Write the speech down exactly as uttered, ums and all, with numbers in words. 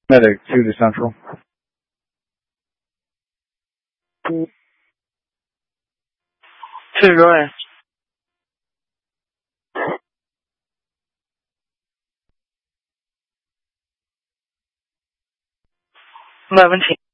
Medic two to Central. Two, go ahead. Eleven.